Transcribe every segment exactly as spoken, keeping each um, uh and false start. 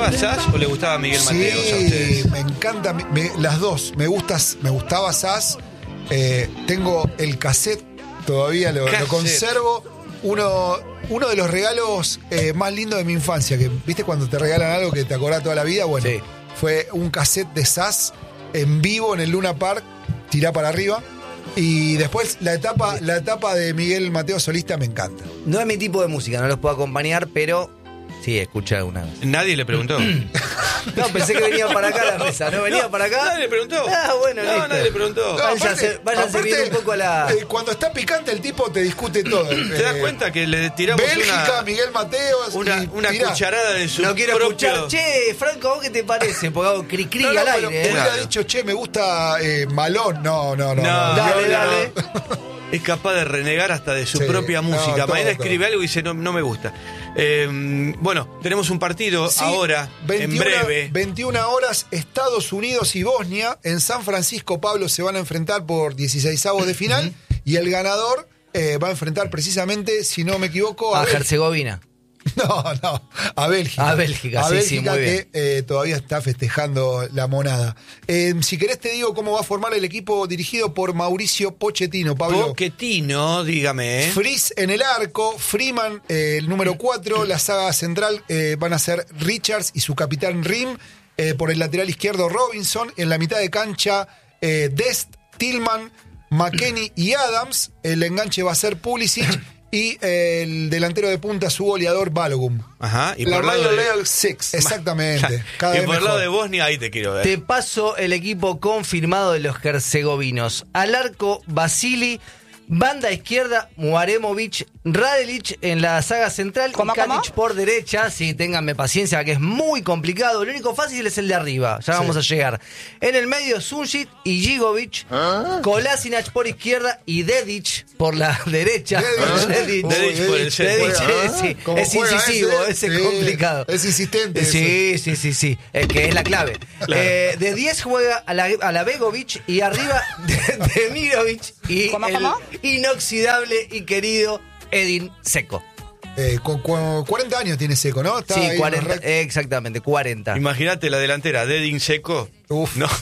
gustaba Sass o le gustaba Miguel Sí, Mateos a ustedes? me encanta, me- las dos. Me gusta, me gustaba Sass. Eh, tengo el cassette, todavía lo, Cassette. lo conservo. Uno, uno de los regalos eh, más lindos de mi infancia, que viste cuando te regalan algo que te acordás toda la vida. Bueno, Sí. fue un cassette de Sass en vivo en el Luna Park, tirá para arriba. Y después la etapa, la etapa de Miguel Mateo solista me encanta. No es mi tipo de música, no los puedo acompañar, pero sí, escuché alguna vez. Nadie le preguntó. No, pensé que venía para acá la mesa, ¿no venía No, para acá? Nadie le preguntó. Ah, bueno, no, listo. nadie le preguntó. No, Váyanse- aparte- váyanse aparte, viendo un poco a la- eh, cuando está picante el tipo te discute todo. ¿Te das Eh, cuenta que le tiramos Bélgica, una, Miguel Mateos. una, y una tirá. cucharada de su No quiero propio... escuchar. Che, Franco, ¿a vos qué te parece? Porque hago cri cri No, no, al pero aire, ¿eh? hubiera Claro. dicho, che, me gusta eh, Malón. No, no, no. No, no. Dale, no, dale. no. Es capaz de renegar hasta de su Sí, propia no, música. todo, Mañana todo. escribe algo y dice, no, no me gusta. Eh, bueno, tenemos un partido Sí, ahora, veintiuna, en breve. veintiuna horas, Estados Unidos y Bosnia. En San Francisco, Pablo, se van a enfrentar por dieciseisavos de final. Y el ganador eh, va a enfrentar precisamente, si no me equivoco, A Bélgica. Herzegovina. No, no, a Bélgica. A Bélgica, a sí, Bélgica sí, muy que eh, todavía está festejando la monada. Eh, si querés te digo cómo va a formar el equipo dirigido por Mauricio Pochettino, Pablo. Pochettino, dígame. ¿eh? Frizz en el arco, Freeman eh, el número cuatro, la saga central eh, van a ser Richards y su capitán Rim, eh, por el lateral izquierdo Robinson, en la mitad de cancha eh, Dest, Tillman, McKennie y Adams, el enganche va a ser Pulisic y eh, el delantero de punta su goleador Balogun. Ajá. Y La por el lado Royal de... League Six. Exactamente. Cada y vez por el lado de mejor. Bosnia, ahí te quiero ver. Te paso el equipo confirmado de los herzegovinos. Al arco, Basili. Banda izquierda, Muaremovic, Radelic en la saga central ¿Cómo, y Kanic cómo? por derecha. Sí, ténganme paciencia, que es muy complicado. Lo único fácil es el de arriba. Ya vamos a llegar. En el medio, Sunjic y Gigovic. Kolasinac por izquierda y Dedic por la derecha. Dedic. Dedic. Dedic por el centro. Dedic, Juega, sí. ¿Cómo Es juega incisivo, ese? ese es Sí, complicado. es insistente Sí, sí, sí, sí. Es que es la clave. Claro. Eh, de diez juega a la, a la Begovic y arriba de, de Mirovic y ¿Cómo, el cómo? inoxidable y querido Edin Seco. Eh, con, con cuarenta años tiene Seco, ¿no? Está Sí, ahí en cuarenta, la recta. exactamente, cuarenta. Imagínate la delantera, Dedin Seco. Uf. No.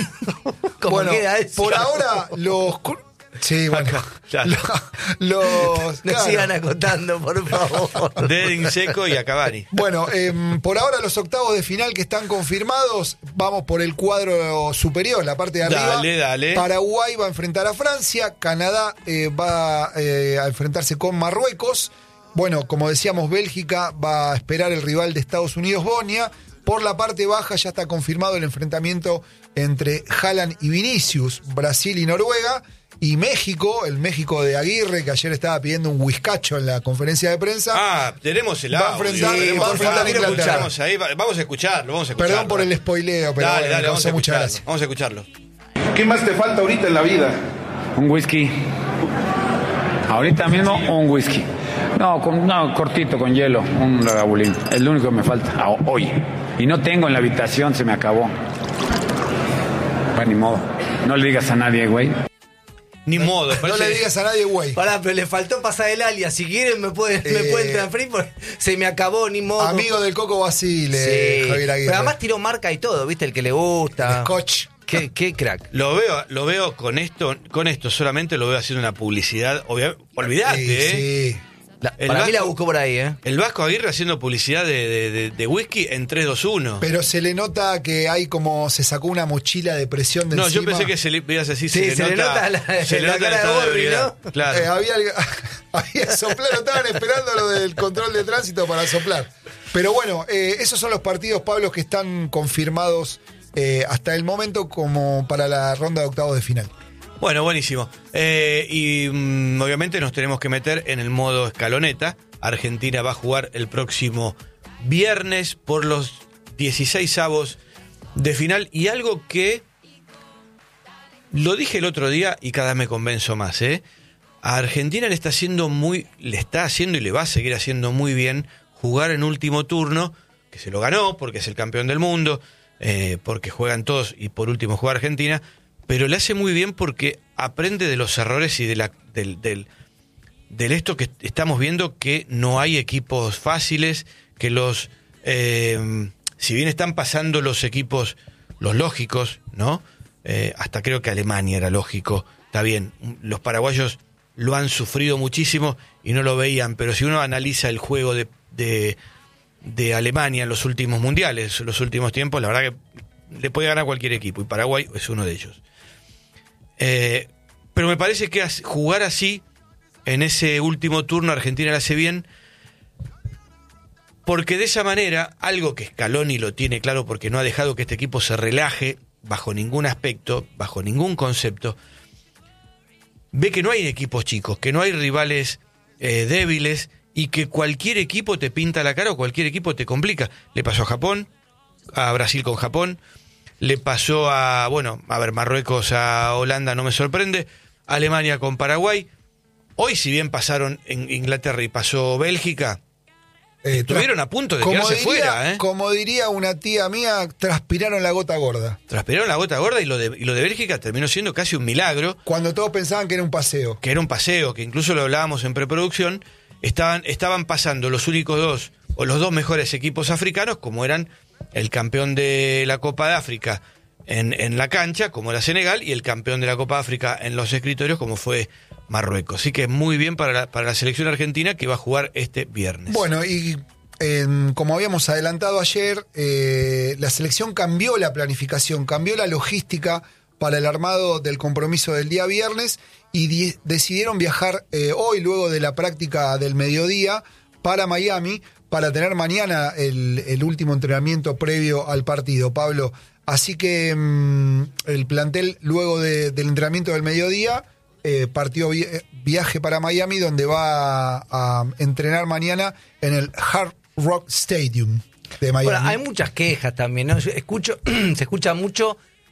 ¿Cómo Bueno, queda eso? por ahora los... cru- Sí, bueno. Acá, claro. Lo- los... No claro. sigan acotando, por favor. Dedin Seco y a Cavani. Bueno, em, por ahora los octavos de final que están confirmados, vamos por el cuadro superior, la parte de arriba. Dale, dale. Paraguay va a enfrentar a Francia, Canadá eh, va eh, a enfrentarse con Marruecos. Bueno, como decíamos, Bélgica va a esperar el rival de Estados Unidos, Bosnia. Por la parte baja ya está confirmado el enfrentamiento entre Haaland y Vinicius, Brasil y Noruega. Y México, el México de Aguirre, que ayer estaba pidiendo un whiskacho en la conferencia de prensa. Ah, tenemos el Va a audio. enfrentar- tenemos- va a enfrentar a quiero Inglaterra. escucharnos ahí, va- Vamos a escucharlo, vamos a escucharlo. Perdón por el spoileo, pero Dale, bueno, dale, me vamos a causó mucha escucharlo. gracia. Vamos a escucharlo. ¿Qué más te falta ahorita en la vida? Un whisky. Ahorita mismo un whisky. No, con, no cortito, con hielo, un lagavulín. Es lo único que me falta a- hoy. Y no tengo en la habitación, se me acabó. Pues ni modo. No le digas a nadie, güey. Ni modo, No parece- le digas a nadie, güey. Pará, pero le faltó pasar el alias. Si quieren me pueden, me Eh, pueden transferir porque se me acabó, ni modo. Amigo del Coco Basile, Sí. Javier Aguirre. Pero además tiró marca y todo, ¿viste? El que le gusta. Scotch. Qué, qué crack. Lo veo, lo veo con esto, con esto solamente lo veo haciendo una publicidad. Obvia- olvidate, Sí, ¿eh? sí. La- El para mí la Vasco- buscó por ahí, ¿eh? El Vasco Aguirre haciendo publicidad de, de, de- de whisky en tres, dos, uno. Pero se le nota que hay como se sacó una mochila de presión de No, yo encima. pensé que se le ibas a decir, Sí, se le nota la- se le la nota cara el de estado de Borri, ebriedad. ¿no? Claro. Eh, había, había soplado, estaban esperando lo del control de tránsito para soplar. Pero bueno, eh, esos son los partidos, Pablo, que están confirmados eh, hasta el momento como para la ronda de octavos de final. Bueno, buenísimo. Eh, y mm, obviamente nos tenemos que meter en el modo escaloneta. Argentina va a jugar el próximo viernes por los dieciseisavos de final. Y algo que lo dije el otro día y cada vez me convenzo más, ¿eh? A Argentina le está haciendo muy, le está haciendo y le va a seguir haciendo muy bien jugar en último turno, que se lo ganó porque es el campeón del mundo, eh, porque juegan todos y por último juega Argentina, pero le hace muy bien porque aprende de los errores y de la, del, del, del esto que estamos viendo, que no hay equipos fáciles, que los eh, si bien están pasando los equipos, los lógicos, ¿no? Eh, hasta creo que Alemania era lógico, está bien, los paraguayos lo han sufrido muchísimo y no lo veían, pero si uno analiza el juego de, de, de Alemania en los últimos mundiales, en los últimos tiempos, la verdad que le puede ganar cualquier equipo, y Paraguay es uno de ellos. Eh, pero me parece que jugar así, en ese último turno, Argentina lo hace bien, porque de esa manera, algo que Scaloni lo tiene claro porque no ha dejado que este equipo se relaje bajo ningún aspecto, bajo ningún concepto, ve que no hay equipos chicos, que no hay rivales eh, débiles y que cualquier equipo te pinta la cara o cualquier equipo te complica. Le pasó a Japón, a Brasil con Japón, le pasó a, bueno, a ver, Marruecos a Holanda no me sorprende, Alemania con Paraguay. Hoy, si bien pasaron en Inglaterra y pasó Bélgica, Eh, estuvieron a punto de quedarse diría, fuera, ¿eh? Como diría una tía mía, transpiraron la gota gorda. Transpiraron la gota gorda y lo de, y lo de Bélgica terminó siendo casi un milagro. Cuando todos pensaban que era un paseo. Que era un paseo, que incluso lo hablábamos en preproducción. Estaban, estaban pasando los únicos dos, o los dos mejores equipos africanos, como eran el campeón de la Copa de África en, en la cancha, como era Senegal, y el campeón de la Copa de África en los escritorios, como fue Marruecos. Así que muy bien para la, para la selección argentina, que va a jugar este viernes. Bueno, y eh, como habíamos adelantado ayer, eh, la selección cambió la planificación, cambió la logística para el armado del compromiso del día viernes y di- decidieron viajar eh, hoy, luego de la práctica del mediodía, para Miami, para tener mañana el, el último entrenamiento previo al partido, Pablo. Así que mmm, el plantel, luego de, del entrenamiento del mediodía, Eh, partió vi- viaje para Miami, donde va a, a entrenar mañana en el Hard Rock Stadium de Miami. Bueno, hay muchas quejas también, ¿no? Yo escucho, se escucha mucho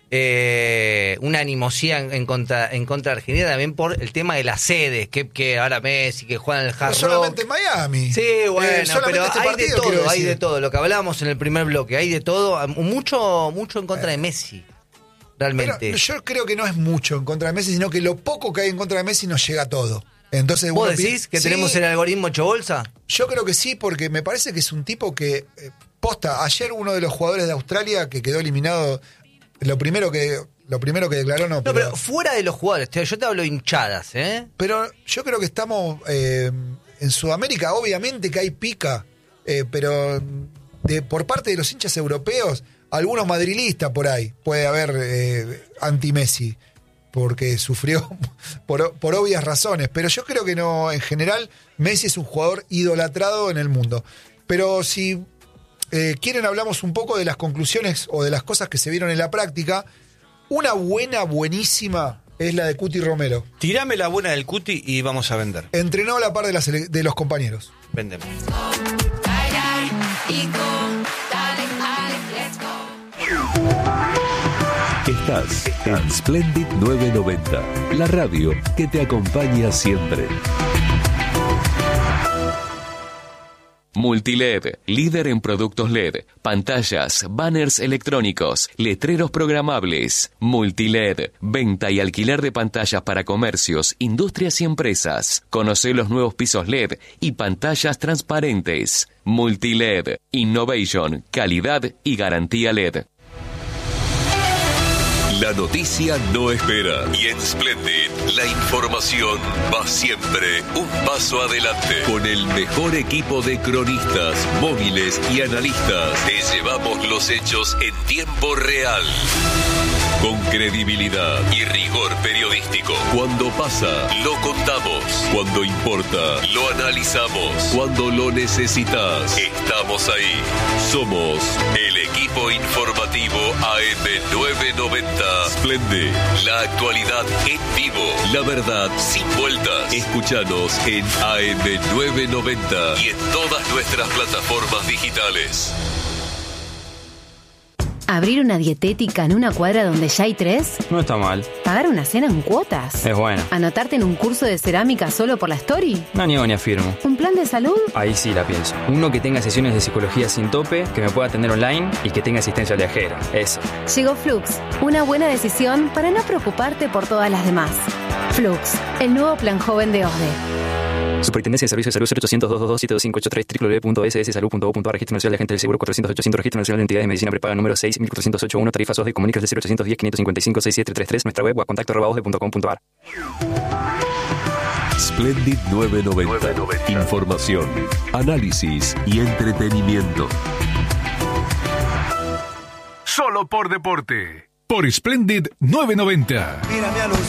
eh, una animosidad en, en contra en contra de Argentina también por el tema de las sedes, que, que ahora Messi, que juegan en el Hard no Rock. solamente en Miami. Sí, bueno, Eh, solamente pero este hay partido, de todo, quiero hay decir. de todo. Lo que hablábamos en el primer bloque, hay de todo, mucho, mucho en contra de Messi. Realmente. Pero yo creo que no es mucho en contra de Messi, sino que lo poco que hay en contra de Messi nos llega a todo. Entonces, ¿Vos uno decís pi- que Sí, tenemos el algoritmo hecho bolsa? Yo creo que sí, porque me parece que es un tipo que, eh, posta, ayer uno de los jugadores de Australia que quedó eliminado, lo primero que lo primero que declaró no, No, pero, pero fuera de los jugadores, te- yo te hablo de hinchadas, ¿eh? pero yo creo que estamos eh, en Sudamérica, obviamente que hay pica, eh, pero de, por parte de los hinchas europeos, algunos madrilistas por ahí, puede haber eh, anti-Messi, porque sufrió por, por obvias razones, pero yo creo que no, en general, Messi es un jugador idolatrado en el mundo. Pero si eh, quieren hablamos un poco de las conclusiones o de las cosas que se vieron en la práctica. Una buena, buenísima es la de Cuti Romero. Tirame la buena del Cuti y vamos a vender. Entrenó a la par de, la sele- de los compañeros. Vendemos. Estás en Splendid novecientos noventa, la radio que te acompaña siempre. Multiled, líder en productos L E D, pantallas, banners electrónicos, letreros programables. Multiled, venta y alquiler de pantallas para comercios, industrias y empresas. Conoce los nuevos pisos L E D y pantallas transparentes. Multiled, innovation, calidad y garantía L E D. La noticia no espera y en Splendid la información va siempre un paso adelante. Con el mejor equipo de cronistas, móviles y analistas, te llevamos los hechos en tiempo real. Con credibilidad y rigor periodístico. Cuando pasa, lo contamos. Cuando importa, lo analizamos. Cuando lo necesitas, estamos ahí. Somos el equipo informativo A M novecientos noventa. Splendid, la actualidad en vivo. La verdad sin vueltas. Escúchanos en A M novecientos noventa y en todas nuestras plataformas digitales. ¿Abrir una dietética en una cuadra donde ya hay tres? No está mal. ¿Pagar una cena en cuotas? Es bueno. ¿Anotarte en un curso de cerámica solo por la story? No niego ni afirmo. ¿Un plan de salud? Ahí sí la pienso. Uno que tenga sesiones de psicología sin tope, que me pueda atender online y que tenga asistencia viajera. Eso. Llegó Flux, una buena decisión para no preocuparte por todas las demás. Flux, el nuevo plan joven de O S D E. Superintendencia de Servicios de Salud cero ochocientos, doscientos veintidós, siete dos cinco ocho tres, doble u doble u doble u punto s s salud punto gov punto a r, Registro Nacional de Agentes del Seguro cuatrocientos ochocientos, Registro Nacional de Entidades de Medicina Prepaga número seis mil cuatrocientos ochenta y uno, tarifa S O S D, comunicas de cero ochocientos diez, quinientos cincuenta y cinco, sesenta y siete treinta y tres, nuestra web o a contacto arroba osde punto com punto a r. Splendid novecientos noventa. Información, análisis y entretenimiento. Solo por deporte. Por Splendid novecientos noventa. Mírame a los